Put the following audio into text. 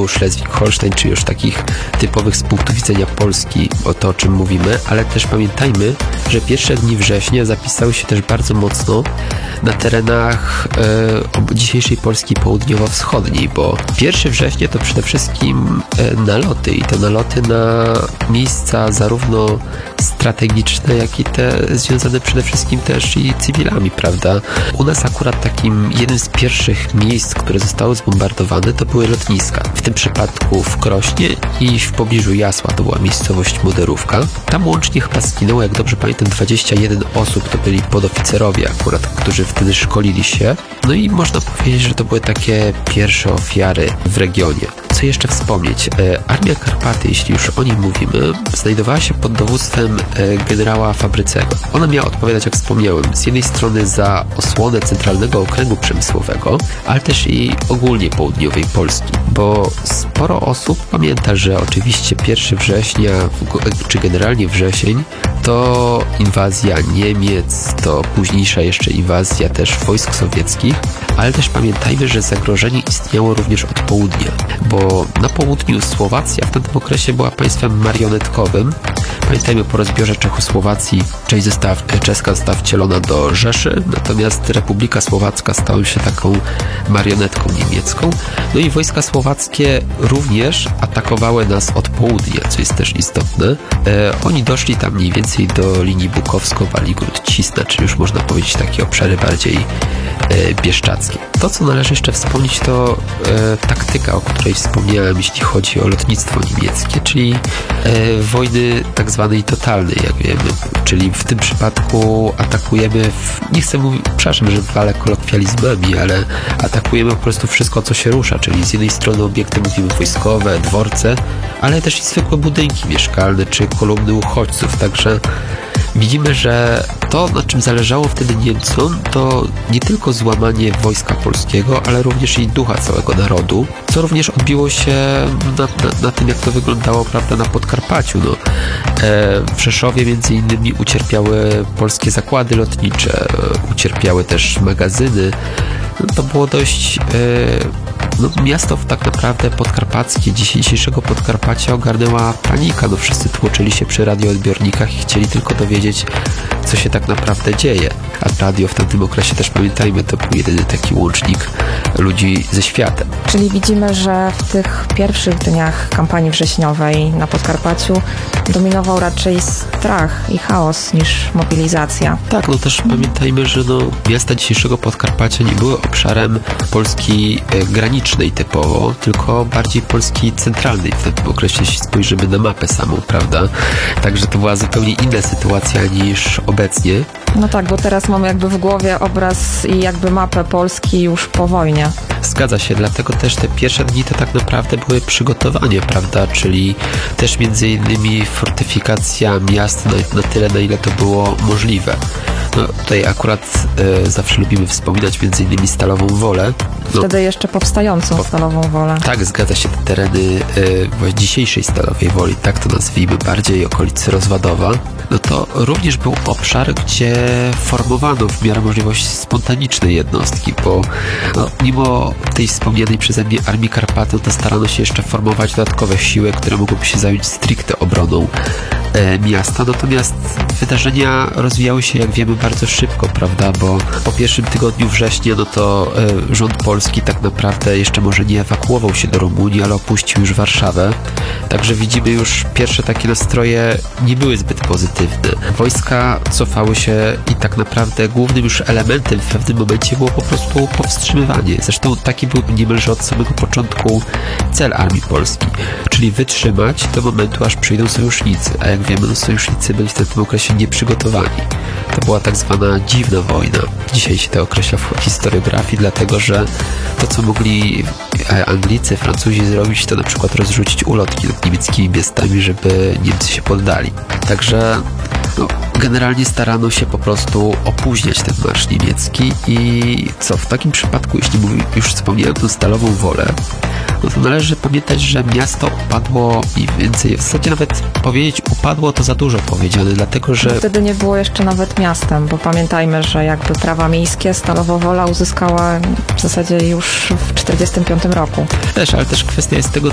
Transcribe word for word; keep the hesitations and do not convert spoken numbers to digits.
regionu Szlezwik-Holsztyn, czy już takich typowych z punktu widzenia Polski, o to, o czym mówimy, ale też pamiętajmy, że pierwsze dni września zapisały się też bardzo mocno na terenach e, dzisiejszej Polski południowo-wschodniej, bo pierwsze września to przede wszystkim e, naloty i to naloty na miejsca zarówno strategiczne, jak i te związane przede wszystkim też i cywilami, prawda? U nas akurat takim jednym z pierwszych miejsc, które zostały zbombardowane, to były lotniska. W tym przypadku w Krośnie i w pobliżu Jasła, to była miejscowość Moderówka. Tam łącznie chyba zginęło, jak dobrze pamiętam, dwadzieścia jeden osób, to byli podoficerowie akurat, którzy wtedy szkolili się. No i można powiedzieć, że to były takie pierwsze ofiary w regionie. Co jeszcze wspomnieć? Armia Karpaty, jeśli już o niej mówimy, znajdowała się pod dowództwem generała Fabrycego. Ona miała odpowiadać, jak wspomniałem, z jednej strony za osłonę centralnego okręgu przemysłowego, ale też i ogólnie południowej Polski, bo sporo osób pamięta, że oczywiście pierwszego września, czy generalnie wrzesień, to inwazja Niemiec, to późniejsza jeszcze inwazja też wojsk sowieckich, ale też pamiętajmy, że zagrożenie istniało również od południa, bo na południu Słowacja w tamtym okresie była państwem marionetkowym. Pamiętajmy, po rozbiorze Czechosłowacji część została, czeska została wcielona do Rzeszy, natomiast Republika Słowacka stała się taką marionetką niemiecką. No i wojska słowackie również atakowały nas od południa, co jest też istotne. E, oni doszli tam mniej więcej do linii Bukowsko-Waligród-Cisna, czyli już można powiedzieć takie obszary bardziej e, bieszczackie. To, co należy jeszcze wspomnieć, to e, taktyka, o której wspomniałem, jeśli chodzi o lotnictwo niemieckie, czyli e, wojny tak zwanej totalnej, jak wiemy, czyli w tym przypadku atakujemy, w, nie chcę mówić, przepraszam, że walę kolokwializmami, ale atakujemy po prostu wszystko, co się rusza, czyli z jednej strony obiekty, mówimy, wojskowe, dworce, ale też i zwykłe budynki mieszkalne, czy kolumny uchodźców, także widzimy, że to, na czym zależało wtedy Niemcom, to nie tylko złamanie wojska polskiego, ale również i ducha całego narodu, co również odbiło się na, na, na tym, jak to wyglądało, prawda, na Podkarpaciu. No. E, w Rzeszowie między innymi ucierpiały polskie zakłady lotnicze, ucierpiały też magazyny. No, to było dość... E, no, miasto tak naprawdę podkarpackie, dzisiejszego Podkarpacia ogarnęła panika. No, wszyscy tłoczyli się przy radioodbiornikach i chcieli tylko dowiedzieć, co się tak naprawdę dzieje. A radio w tamtym okresie, też pamiętajmy, to był jedyny taki łącznik ludzi ze światem. Czyli widzimy, że w tych pierwszych dniach kampanii wrześniowej na Podkarpaciu dominował raczej strach i chaos niż mobilizacja. Tak, no też pamiętajmy, że no, miasta dzisiejszego Podkarpacia nie były obszarem Polski e, granicznej typowo, tylko bardziej Polski centralnej w tym okresie, jeśli spojrzymy na mapę samą, prawda? Także to była zupełnie inna sytuacja niż obecnie. No tak, bo teraz mamy jakby w głowie obraz i jakby mapę Polski już po wojnie. Zgadza się, dlatego też te pierwsze dni to tak naprawdę były przygotowanie, prawda, czyli też między innymi fortyfikacja miast na, na tyle, na ile to było możliwe. No, tutaj akurat e, zawsze lubimy wspominać między innymi Stalową Wolę. No, wtedy jeszcze powstającą po, Stalową Wolę. Tak, zgadza się, te tereny e, dzisiejszej Stalowej Woli, tak to nazwijmy, bardziej okolicy Rozwadowa, no to również był obszar, gdzie formowano w miarę możliwości spontaniczne jednostki, bo no, mimo tej wspomnianej przeze mnie Armii Karpaty, to starano się jeszcze formować dodatkowe siły, które mogłyby się zająć stricte obroną e, miasta, natomiast wydarzenia rozwijały się, jak wiemy, bardzo szybko, prawda, bo po pierwszym tygodniu września, no to e, rząd polski tak naprawdę jeszcze może nie ewakuował się do Rumunii, ale opuścił już Warszawę, także widzimy już pierwsze takie nastroje nie były zbyt pozytywne. Wojska cofały się i tak naprawdę głównym już elementem w pewnym momencie było po prostu powstrzymywanie. Zresztą taki był niemalże od samego początku cel Armii Polskiej, czyli wytrzymać do momentu, aż przyjdą sojusznicy, a jak wiemy, no, sojusznicy byli w tym okresie nieprzygotowani. To była tak zwana dziwna wojna. Dzisiaj się to określa w historiografii, dlatego że to, co mogli Anglicy, Francuzi zrobić, to na przykład rozrzucić ulotki nad niemieckimi miastami, żeby Niemcy się poddali. Także no, generalnie starano się po prostu opóźniać ten marsz niemiecki i co w takim przypadku, jeśli już wspomniałem tę Stalową Wolę, no to należy pamiętać, że miasto upadło mniej więcej, w zasadzie nawet powiedzieć upadło to za dużo powiedziane, dlatego że... Wtedy nie było jeszcze nawet miastem, bo pamiętajmy, że jakby prawa miejskie Stalowa Wola uzyskała w zasadzie już w czterdziestym piątym roku. Też, ale też kwestia jest tego,